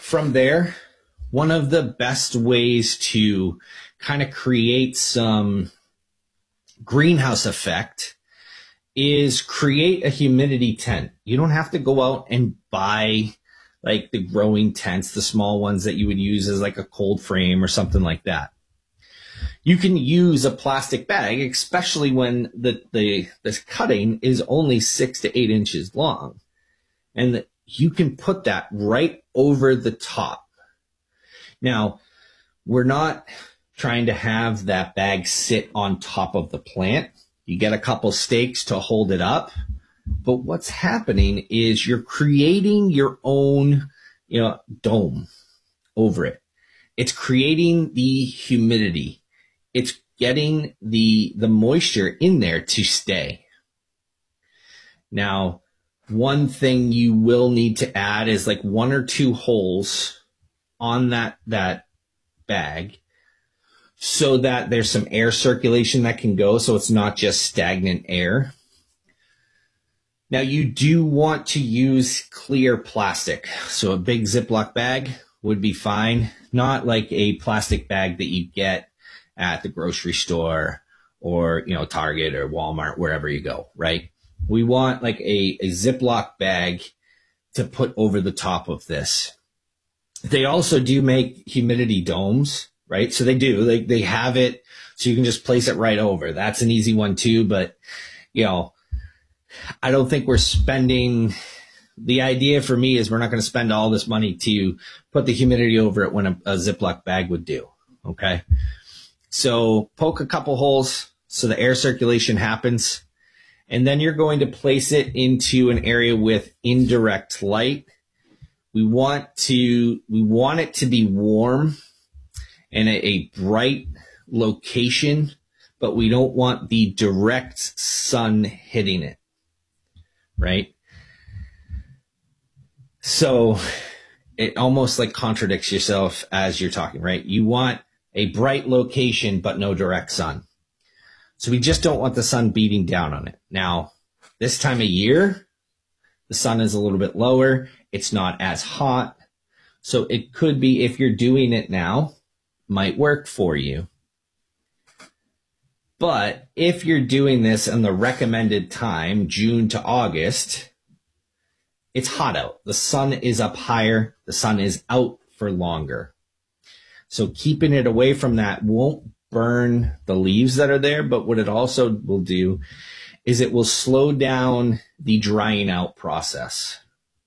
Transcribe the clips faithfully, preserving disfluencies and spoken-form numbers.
from there, one of the best ways to kind of create some greenhouse effect is create a humidity tent. You don't have to go out and buy like the growing tents, the small ones that you would use as like a cold frame or something like that. You can use a plastic bag, especially when the, the, the cutting is only six to eight inches long. And the, you can put that right over the top. Now, we're not trying to have that bag sit on top of the plant. You get a couple stakes to hold it up. But what's happening is you're creating your own, you know, dome over it. It's creating the humidity. It's getting the, the moisture in there to stay. Now, one thing you will need to add is like one or two holes on that, that bag so that there's some air circulation that can go, so it's not just stagnant air. Now, you do want to use clear plastic. So a big Ziploc bag would be fine, not like a plastic bag that you get at the grocery store or, you know, Target or Walmart, wherever you go, right? We want like a, a Ziploc bag to put over the top of this. They also do make humidity domes, right? So they do, they, they have it so you can just place it right over. That's an easy one too, but you know, I don't think we're spending, the idea for me is we're not going to spend all this money to put the humidity over it when a, a Ziploc bag would do. Okay. So poke a couple holes so the air circulation happens. And then you're going to place it into an area with indirect light. We want to, we want it to be warm and a, a bright location, but we don't want the direct sun hitting it. Right? So it almost like contradicts yourself as you're talking, right? You want a bright location, but no direct sun. So we just don't want the sun beating down on it. Now, this time of year, the sun is a little bit lower. It's not as hot. So it could be, if you're doing it now, might work for you. But if you're doing this in the recommended time, June to August, it's hot out. The sun is up higher. The sun is out for longer. So keeping it away from that won't burn the leaves that are there, but what it also will do is it will slow down the drying out process.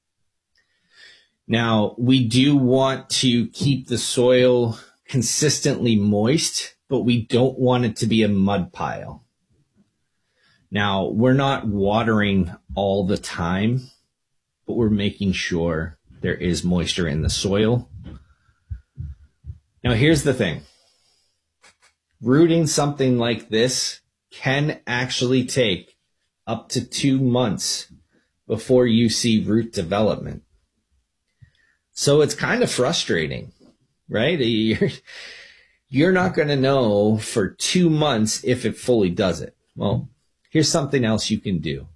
Now, we do want to keep the soil consistently moist, but we don't want it to be a mud pile. Now, we're not watering all the time, but we're making sure there is moisture in the soil. Now, here's the thing. Rooting something like this can actually take up to two months before you see root development. So it's kind of frustrating, right? You're, you're not going to know for two months if it fully does it. Well, here's something else you can do.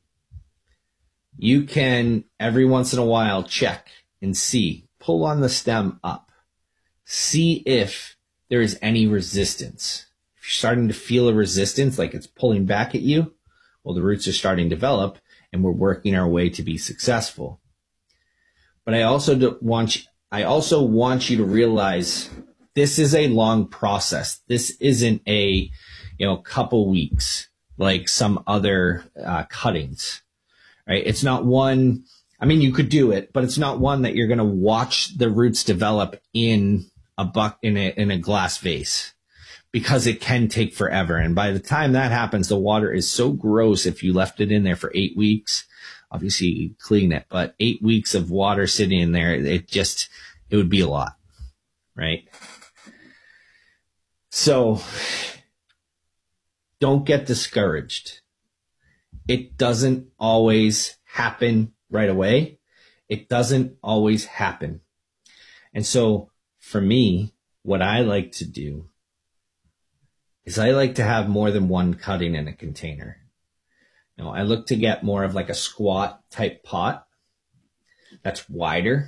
You can, every once in a while, check and see, pull on the stem up, see if there is any resistance. If you're starting to feel a resistance, like it's pulling back at you, well, the roots are starting to develop and we're working our way to be successful. But I also don't want you, I also want you to realize this is a long process. This isn't a, you know, couple weeks like some other uh, cuttings, right? It's not one, I mean, you could do it, but it's not one that you're going to watch the roots develop in a buck, in a, in a glass vase, because it can take forever. And by the time that happens, the water is so gross. If you left it in there for eight weeks, obviously you clean it, but eight weeks of water sitting in there, it just, it would be a lot, right? So don't get discouraged. It doesn't always happen right away. It doesn't always happen. And so for me, what I like to do is I like to have more than one cutting in a container. You know, I look to get more of like a squat type pot that's wider.